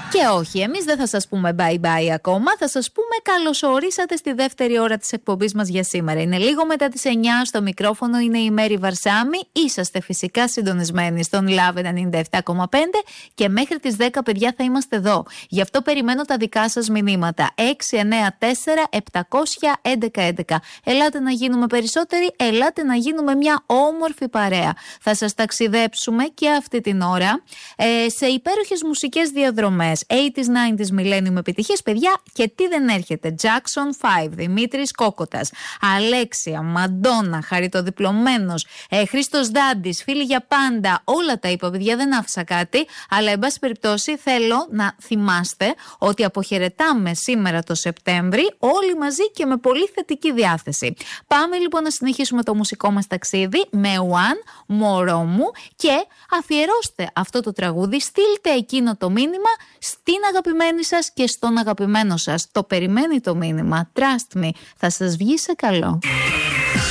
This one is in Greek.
Και όχι, εμείς δεν θα σας πούμε bye-bye ακόμα, θα σας πούμε καλωσορίσατε στη δεύτερη ώρα της εκπομπής μας για σήμερα. Είναι λίγο μετά τις 9, στο μικρόφωνο είναι η Μέρη Βαρσάμι, είσαστε φυσικά συντονισμένοι στον Love 97,5 και μέχρι τις 10 παιδιά θα είμαστε εδώ. Γι' αυτό περιμένω τα δικά σας μηνύματα. 694-700-1111. Ελάτε να γίνουμε περισσότεροι, ελάτε να γίνουμε μια όμορφη παρέα. Θα σας ταξιδέψουμε και αυτή την ώρα σε υπέροχες μουσικές διαδρομές. 80s, 90s, Millennium επιτυχίες, παιδιά, και τι δεν έρχεται. Jackson 5, Δημήτρης Κόκοτας, Αλέξια, Μαντόνα, Χαριτοδιπλωμένος, Χρήστος Δάντης, Φίλοι για πάντα. Όλα τα είπα, παιδιά, δεν άφησα κάτι. Αλλά, εν πάση περιπτώσει, θέλω να θυμάστε ότι αποχαιρετάμε σήμερα το Σεπτέμβρη, όλοι μαζί και με πολύ θετική διάθεση. Πάμε λοιπόν να συνεχίσουμε το μουσικό μας ταξίδι με One, μωρό μου, και αφιερώστε αυτό το τραγούδι, στείλτε εκείνο το μήνυμα στην αγαπημένη σας και στον αγαπημένο σας. Το περιμένει το μήνυμα, trust me, θα σας βγει σε καλό.